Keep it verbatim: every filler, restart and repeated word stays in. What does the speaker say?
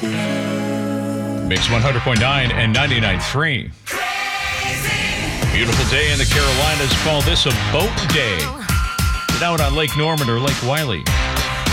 Mix one hundred point nine and ninety-nine point three. Beautiful day in the Carolinas. Call this a boat day. Get out on Lake Norman or Lake Wiley.